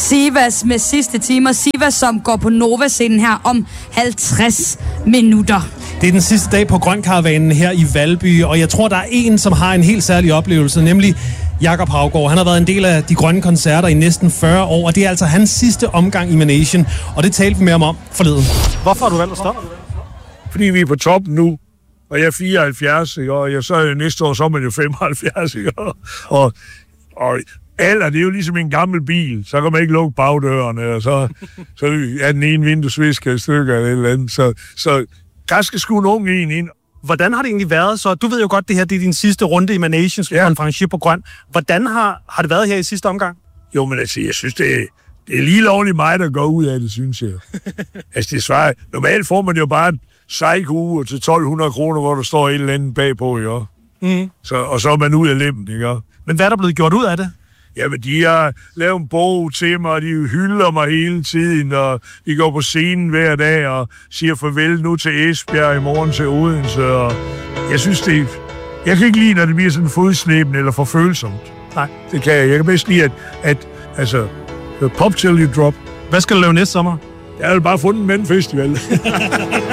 Sivas med sidste timer. Sivas, som går på Nova-scenen her om 50 minutter. Det er den sidste dag på Grønkaravanen her i Valby, og jeg tror, der er en, som har en helt særlig oplevelse, nemlig Jakob Haugaard. Han har været en del af de grønne koncerter i næsten 40 år, og det er altså hans sidste omgang i Manation, og det talte vi med ham om forleden. Hvorfor har du valgt at stoppe? Fordi vi er på toppen nu, og jeg er 74, ikke? Og jeg så næste år, så er man jo 75, ikke? Og alder, det er jo ligesom en gammel bil, så kan man ikke lukke bagdørene, og så er den ene vinduesvisker i stykker eller et eller andet, så der skal sgu en ung en ind. Hvordan har det egentlig været så? Du ved jo godt, det her det er din sidste runde i Manation som konferencier på Grøn. Hvordan har det været her i sidste omgang? Jo, men altså, jeg synes, det er lige lovligt mig, der går ud af det, synes jeg. Altså, det svarer. Normalt får man jo bare en sejkuge til 1.200 kroner, hvor der står et eller andet bagpå, ikke? Mm. Og så er man ud af lemmen, ikke? Men hvad er der blevet gjort ud af det? Jamen, de har lavet en bog til mig, og de hylder mig hele tiden, og de går på scenen hver dag og siger farvel nu til Esbjerg, i morgen til Odense, og jeg synes, jeg kan ikke lide, når det bliver sådan fodslæbende eller for følsomt. Nej. Det kan jeg. Jeg kan bedst lide, at pop till you drop. Hvad skal du lave næste sommer? Jeg vil bare fundet en mandfestival.